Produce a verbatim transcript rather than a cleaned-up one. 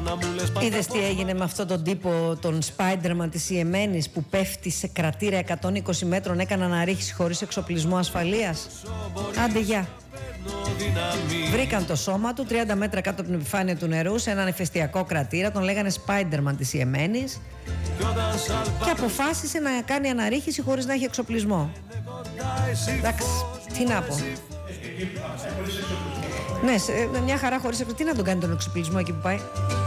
Είδες τι έγινε με αυτόν τον τύπο, τον Spiderman της Ιεμένης, που πέφτει σε κρατήρα εκατόν είκοσι μέτρων, έκανε αναρρίχηση χωρίς εξοπλισμό ασφαλείας? Άντε γεια. Βρήκαν το σώμα του τριάντα μέτρα κάτω από την επιφάνεια του νερού σε έναν ηφαιστειακό κρατήρα, τον λέγανε Spiderman της Ιεμένης, και αποφάσισε να κάνει αναρρίχηση χωρίς να έχει εξοπλισμό. Εντάξει, τι να πω. Ναι, σε, μια χαρά χωρίς εξοπλισμό. Τι να τον κάνει τον εξοπλισμό εκεί που πάει?